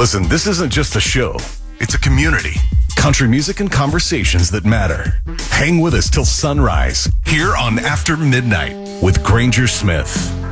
Listen, this isn't just a show. It's a community. Country music and conversations that matter. Hang with us till sunrise here on After Midnight with Granger Smith.